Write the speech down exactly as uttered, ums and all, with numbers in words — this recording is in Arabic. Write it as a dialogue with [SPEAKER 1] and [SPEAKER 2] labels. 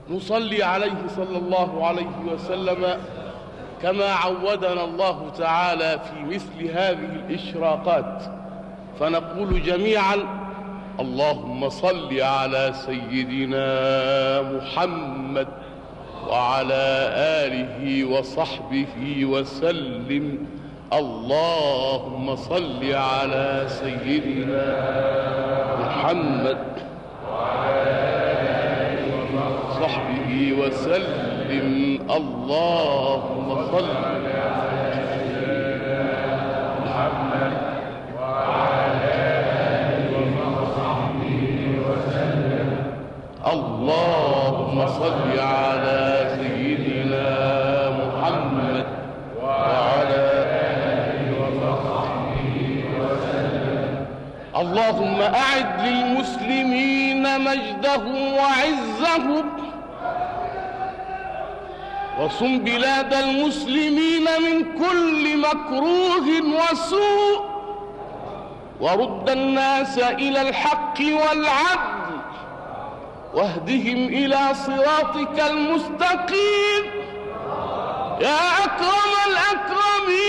[SPEAKER 1] نصلي عليه صلى الله عليه وسلم كما عودنا الله تعالى في مثل هذه الإشراقات، فنقول جميعا: اللهم صل على سيدنا محمد وعلى آله وصحبه وسلم. اللهم صل على سيدنا محمد وعلى آله وصحبه وسلم. اللهم صل على سيدنا محمد وعلى آله وصحبه وسلم. اللهم صل على سيدنا محمد وعلى آله وصحبه وسلم. اللهم أعد للمسلمين مجدهم وعزهم، وصم بلاد المسلمين من كل مكروه وسوء، ورد الناس إلى الحق والعدل، واهدهم إلى صراطك المستقيم يا أكرم الأكرمين.